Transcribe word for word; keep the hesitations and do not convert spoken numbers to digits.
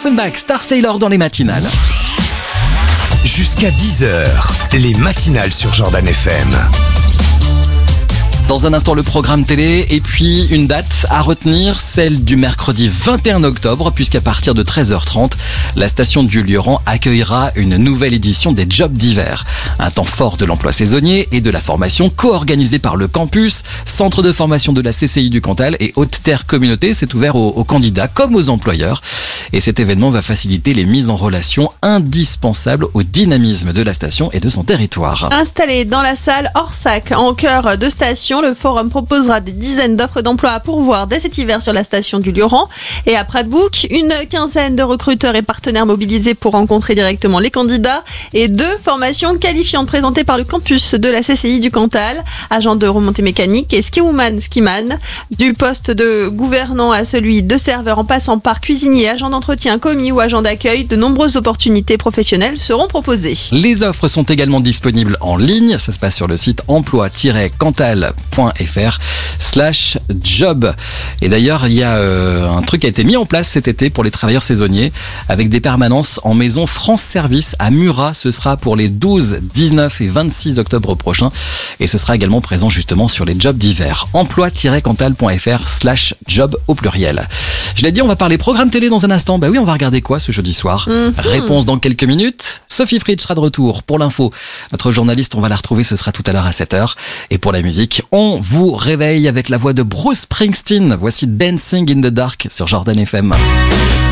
Offenbach, Star Sailor dans les matinales. Jusqu'à dix heures, les matinales sur Jordan F M. Dans un instant, le programme télé et puis une date à retenir, celle du mercredi vingt et un octobre, puisqu'à partir de treize heures trente, la station du Luron accueillera une nouvelle édition des Jobs d'hiver. Un temps fort de l'emploi saisonnier et de la formation co-organisée par le campus, centre de formation de la C C I du Cantal et Haute-Terre Communauté. C'est ouvert aux, aux candidats comme aux employeurs. Et cet événement va faciliter les mises en relation indispensables au dynamisme de la station et de son territoire. Installé dans la salle Orsac, en cœur de station, le forum proposera des dizaines d'offres d'emploi à pourvoir dès cet hiver sur la station du Luron. Et à Pratbouc, une quinzaine de recruteurs et partenaires mobilisés pour rencontrer directement les candidats et deux formations qualifiantes présentées par le campus de la C C I du Cantal, agent de remontée mécanique et skiwoman skiman. Du poste de gouvernant à celui de serveur en passant par cuisinier, agent d'entretien, commis ou agent d'accueil, de nombreuses opportunités professionnelles seront proposées. Les offres sont également disponibles en ligne. Ça se passe sur le site emploi-cantal.fr slash job. Et d'ailleurs, il y a euh, un truc qui a été mis en place cet été pour les travailleurs saisonniers avec des permanences en maison France Service à Murat. Ce sera pour les douze, dix-neuf et vingt-six octobre prochains. Et ce sera également présent justement sur les jobs d'hiver. emploi-cantal.fr slash job au pluriel. Je l'ai dit, on va parler programme télé dans un instant. Bah oui, on va regarder quoi ce jeudi soir? mmh. Réponse dans quelques minutes. Sophie Fritsch sera de retour pour l'info. Notre journaliste, on va la retrouver, ce sera tout à l'heure à sept heures. Et pour la musique, on vous réveille avec la voix de Bruce Springsteen. Voici Dancing in the Dark sur Jordan F M.